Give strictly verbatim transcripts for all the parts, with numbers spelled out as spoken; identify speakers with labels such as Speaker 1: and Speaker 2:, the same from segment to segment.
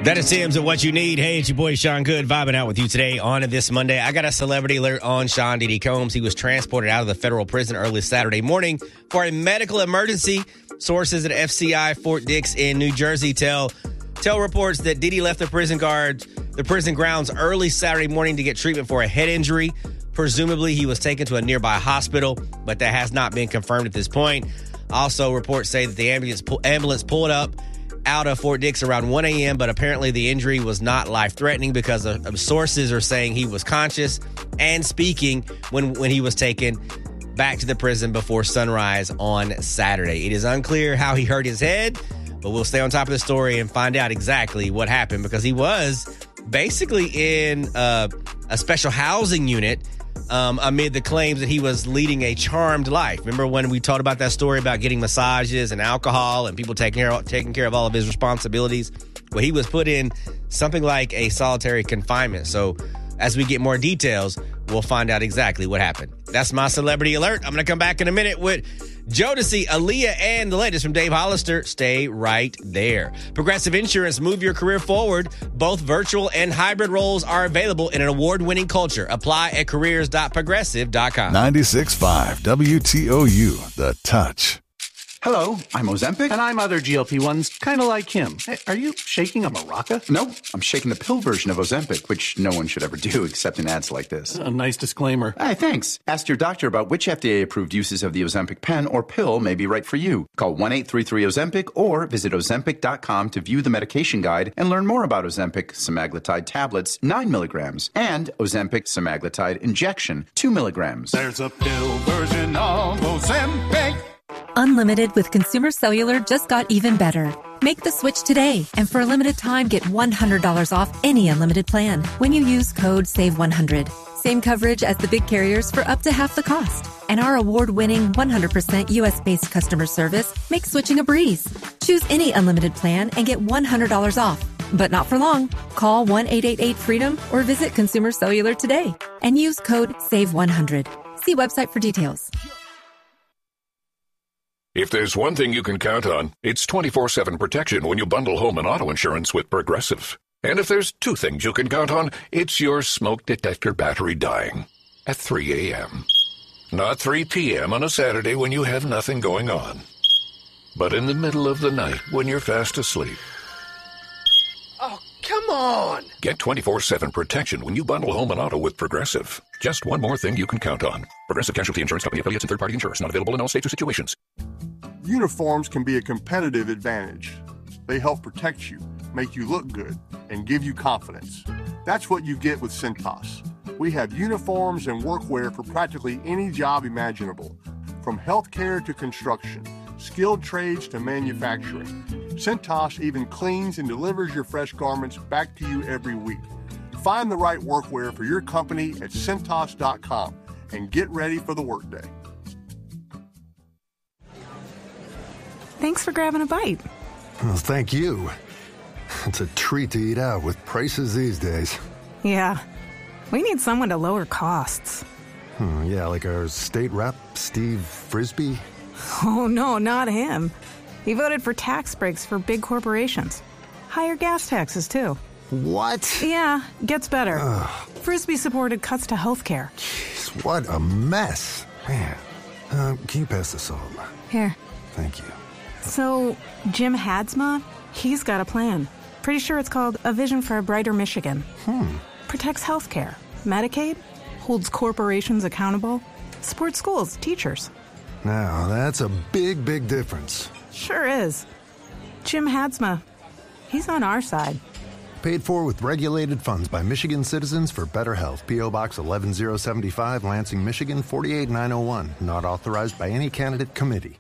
Speaker 1: That is Sims of What You Need. Hey, it's your boy Sean Good vibing out with you today on this Monday. I got a celebrity alert on Sean Diddy Combs. He was transported out of the federal prison early Saturday morning for a medical emergency. Sources at F C I Fort Dix in New Jersey tell tell reports that Diddy left the prison guards, the prison grounds early Saturday morning to get treatment for a head injury. Presumably, he was taken to a nearby hospital, but that has not been confirmed at this point. Also, reports say that the ambulance ambulance pulled up out of Fort Dix around one a.m., but apparently the injury was not life-threatening because of, of sources are saying he was conscious and speaking when, when he was taken back to the prison before sunrise on Saturday. It is unclear how he hurt his head, but we'll stay on top of the story and find out exactly what happened because he was basically in uh, a special housing unit Um, amid the claims that he was leading a charmed life. Remember when we talked about that story about getting massages and alcohol and people taking care of, taking care of all of his responsibilities? Well, he was put in something like a solitary confinement. So as we get more details, we'll find out exactly what happened. That's my celebrity alert. I'm going to come back in a minute with Jodeci, Aaliyah, and the latest from Dave Hollister. Stay right there. Progressive Insurance, move your career forward. Both virtual and hybrid roles are available in an award-winning culture. Apply at careers dot progressive dot com.
Speaker 2: ninety-six point five W T O U, The Touch.
Speaker 3: Hello, I'm Ozempic.
Speaker 4: And I'm other G L P ones, kind of like him. Hey, are you shaking a maraca?
Speaker 3: No, I'm shaking the pill version of Ozempic, which no one should ever do except in ads like this.
Speaker 4: A nice disclaimer.
Speaker 3: Hey, thanks. Ask your doctor about which F D A-approved uses of the Ozempic pen or pill may be right for you. Call one eight three three Ozempic or visit ozempic dot com to view the medication guide and learn more about Ozempic semaglutide tablets, nine milligrams, and Ozempic semaglutide injection, two milligrams.
Speaker 5: There's a pill version of Ozempic.
Speaker 6: Unlimited with Consumer Cellular just got even better. Make the switch today, and for a limited time, get one hundred dollars off any unlimited plan when you use code save one hundred. Same coverage as the big carriers for up to half the cost. And our award-winning one hundred percent U S-based customer service makes switching a breeze. Choose any unlimited plan and get one hundred dollars off. But not for long. Call one eight eight eight freedom or visit Consumer Cellular today and use code save one hundred. See website for details.
Speaker 7: If there's one thing you can count on, it's twenty-four seven protection when you bundle home and auto insurance with Progressive. And if there's two things you can count on, it's your smoke detector battery dying at three a.m. Not three p.m. on a Saturday when you have nothing going on, but in the middle of the night when you're fast asleep.
Speaker 8: Oh, come on!
Speaker 7: Get twenty-four seven protection when you bundle home and auto with Progressive. Just one more thing you can count on. Progressive Casualty Insurance Company affiliates and third-party insurers. Not available in all states or situations.
Speaker 9: Uniforms can be a competitive advantage. They help protect you, make you look good, and give you confidence. That's what you get with Cintas. We have uniforms and workwear for practically any job imaginable, from healthcare to construction, skilled trades to manufacturing. Cintas even cleans and delivers your fresh garments back to you every week. Find the right workwear for your company at Cintas dot com and get ready for the workday.
Speaker 10: Thanks for grabbing a bite.
Speaker 11: Well, thank you. It's a treat to eat out with prices these days.
Speaker 10: Yeah. We need someone to lower costs.
Speaker 11: Hmm, yeah, like our state rep, Steve Frisbee?
Speaker 10: Oh, no, not him. He voted for tax breaks for big corporations. Higher gas taxes, too.
Speaker 11: What?
Speaker 10: Yeah, gets better.
Speaker 11: Ugh.
Speaker 10: Frisbee supported cuts to health care.
Speaker 11: Jeez, what a mess. Man, uh, can you pass the salt?
Speaker 10: Here.
Speaker 11: Thank you.
Speaker 10: So, Jim Hadsma, he's got a plan. Pretty sure it's called A Vision for a Brighter Michigan.
Speaker 11: Hmm.
Speaker 10: Protects healthcare, Medicaid, holds corporations accountable, supports schools, teachers.
Speaker 11: Now, that's a big, big difference.
Speaker 10: Sure is. Jim Hadsma, he's on our side.
Speaker 11: Paid for with regulated funds by Michigan Citizens for Better Health. P O. Box eleven oh seventy-five, Lansing, Michigan, four eight nine oh one. Not authorized by any candidate committee.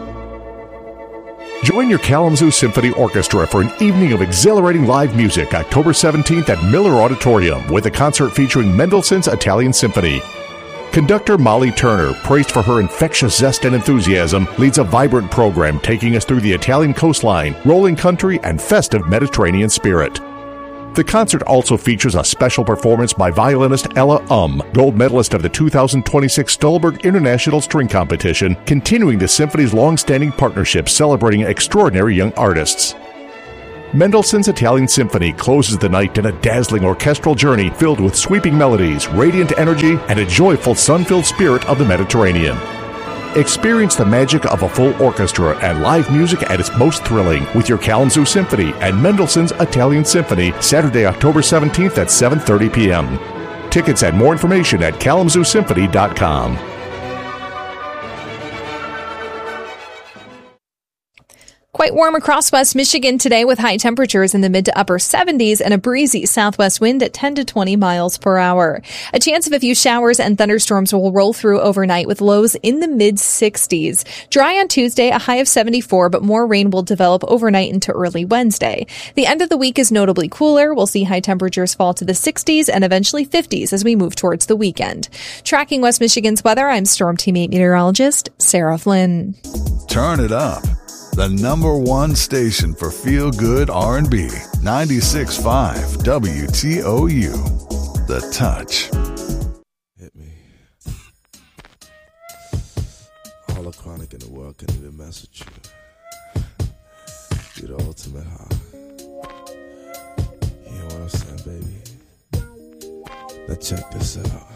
Speaker 12: Join your Kalamazoo Symphony Orchestra for an evening of exhilarating live music October seventeenth at Miller Auditorium with a concert featuring Mendelssohn's Italian Symphony. Conductor Molly Turner, praised for her infectious zest and enthusiasm, leads a vibrant program taking us through the Italian coastline, rolling country, and festive Mediterranean spirit. The concert also features a special performance by violinist Ella Um, gold medalist of the two thousand twenty-six Stolberg International String Competition, continuing the symphony's long-standing partnership celebrating extraordinary young artists. Mendelssohn's Italian Symphony closes the night in a dazzling orchestral journey filled with sweeping melodies, radiant energy, and a joyful sun-filled spirit of the Mediterranean. Experience the magic of a full orchestra and live music at its most thrilling with your Kalamazoo Symphony and Mendelssohn's Italian Symphony, Saturday, October seventeenth at seven thirty p.m. Tickets and more information at kalamazoo symphony dot com.
Speaker 13: Quite warm across West Michigan today with high temperatures in the mid to upper seventies and a breezy southwest wind at ten to twenty miles per hour. A chance of a few showers and thunderstorms will roll through overnight with lows in the mid sixties. Dry on Tuesday, a high of seventy-four, but more rain will develop overnight into early Wednesday. The end of the week is notably cooler. We'll see high temperatures fall to the sixties and eventually fifties as we move towards the weekend. Tracking West Michigan's weather, I'm Storm Team eight meteorologist Sarah Flynn.
Speaker 2: Turn it up. The number one station for feel-good R and B, ninety-six point five W T O U. The Touch.
Speaker 14: Hit me. All the chronic in the world can even mess with you. You're the ultimate high. You know what I'm saying, baby? Now check this out.